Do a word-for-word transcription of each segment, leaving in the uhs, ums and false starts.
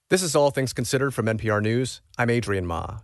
This is All Things Considered from N P R News. I'm Adrian Ma.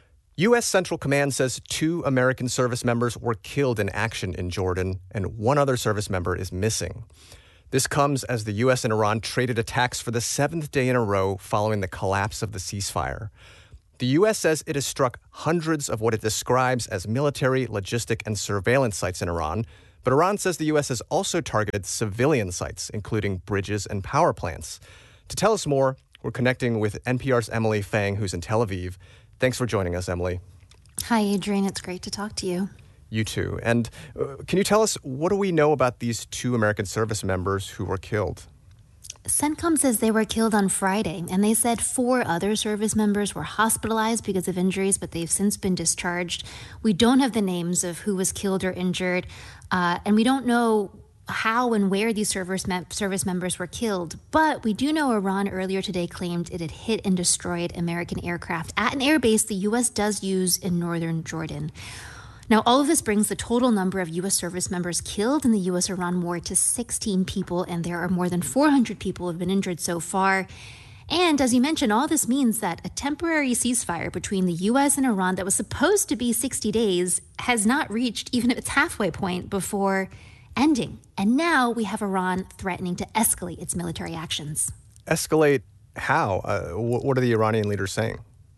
U S. Central Command says two American service members were killed in action in Jordan, and one other service member is missing. This comes as the U S and Iran traded attacks for the seventh day in a row following the collapse of the ceasefire. The U S says it has struck hundreds of what it describes as military, logistic, and surveillance sites in Iran, but Iran says the U S has also targeted civilian sites, including bridges and power plants. To tell us more, we're connecting with N P R's Emily Feng, who's in Tel Aviv. Thanks for joining us, Emily. Hi, Adrian. It's great to talk to you. You too. And uh, can you tell us, what do we know about these two American service members who were killed? CENTCOM says they were killed on Friday, and they said four other service members were hospitalized because of injuries, but they've since been discharged. We don't have the names of who was killed or injured, uh, and we don't know how and where these service, mem- service members were killed. But we do know Iran earlier today claimed it had hit and destroyed American aircraft at an airbase the U S does use in northern Jordan. Now, all of this brings the total number of U S service members killed in the U S Iran war to sixteen people, and there are more than four hundred people who have been injured so far. And as you mentioned, all this means that a temporary ceasefire between the U S and Iran that was supposed to be sixty days has not reached even its halfway point before ending. And now we have Iran threatening to escalate its military actions. Escalate how? Uh, what are the Iranian leaders saying?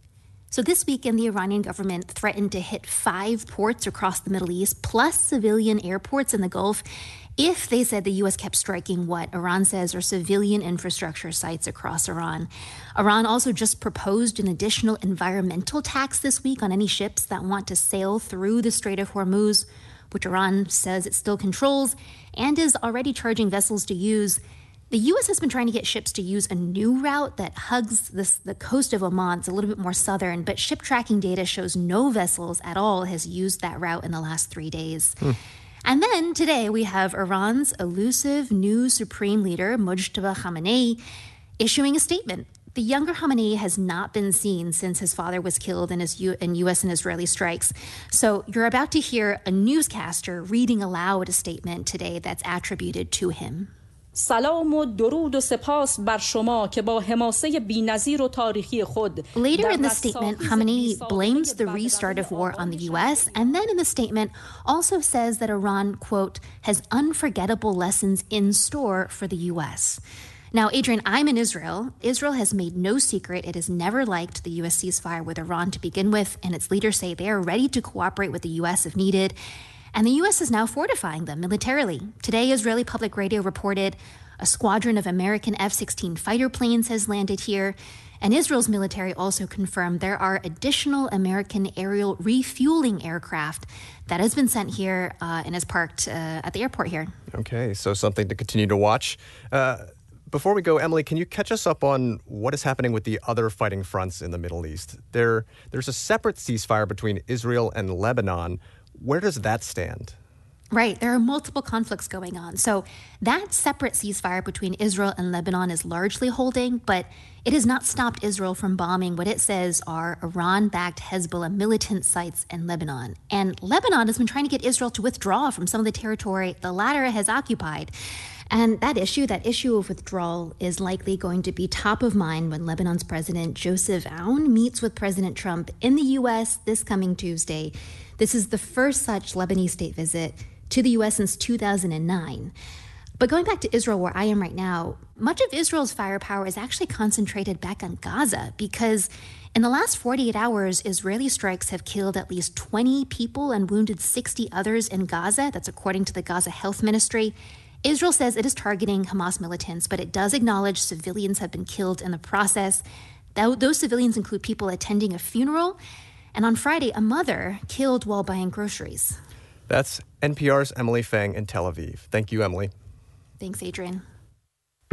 So this weekend, the Iranian government threatened to hit five ports across the Middle East, plus civilian airports in the Gulf, if they said the U S kept striking what Iran says are civilian infrastructure sites across Iran. Iran also just proposed an additional environmental tax this week on any ships that want to sail through the Strait of Hormuz, which Iran says it still controls and is already charging vessels to use. The U S has been trying to get ships to use a new route that hugs this, the coast of Oman. It's a little bit more southern, but ship tracking data shows no vessels at all has used that route in the last three days. Hmm. And then today we have Iran's elusive new supreme leader, Mojtaba Khamenei, issuing a statement. The younger Khamenei has not been seen since his father was killed in, his U- in U S and Israeli strikes. So you're about to hear a newscaster reading aloud a statement today that's attributed to him. سلام و درود و سپاس بر شما که با حماسه بی‌نظیر و تاریخی خود. Later in the statement, Khamenei blames the restart of war on the U S, and then in the statement also says that Iran, quote, has unforgettable lessons in store for the U S. Now, Adrian, I'm in Israel. Israel has made no secret it has never liked the U S ceasefire with Iran to begin with, and its leaders say they are ready to cooperate with the U S if needed. And the U S is now fortifying them militarily. Today, Israeli Public Radio reported a squadron of American F sixteen fighter planes has landed here. And Israel's military also confirmed there are additional American aerial refueling aircraft that has been sent here uh, and is parked uh, at the airport here. Okay, so something to continue to watch. Uh, before we go, Emily, can you catch us up on what is happening with the other fighting fronts in the Middle East? There, there's a separate ceasefire between Israel and Lebanon. Where does that stand? Right. There are multiple conflicts going on. So that separate ceasefire between Israel and Lebanon is largely holding, but it has not stopped Israel from bombing what it says are Iran-backed Hezbollah militant sites in Lebanon. And Lebanon has been trying to get Israel to withdraw from some of the territory the latter has occupied. And that issue, that issue of withdrawal, is likely going to be top of mind when Lebanon's President Joseph Aoun meets with President Trump in the U S this coming Tuesday. This is the first such Lebanese state visit to the U S since two thousand nine. But going back to Israel, where I am right now, much of Israel's firepower is actually concentrated back on Gaza because in the last forty-eight hours, Israeli strikes have killed at least twenty people and wounded sixty others in Gaza. That's according to the Gaza Health Ministry. Israel says it is targeting Hamas militants, but it does acknowledge civilians have been killed in the process. Those civilians include people attending a funeral, and on Friday, a mother killed while buying groceries. That's N P R's Emily Feng in Tel Aviv. Thank you, Emily. Thanks, Adrian.